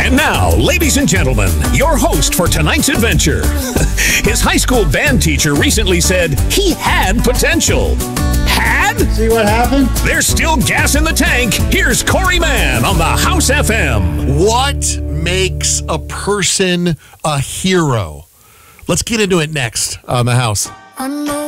And now, ladies and gentlemen, your host for tonight's adventure. His high school band teacher recently said he had potential. Had? See what happened? There's still gas in the tank. Here's Corey Mann on the House FM. What makes a person a hero? Let's get into it next on the House.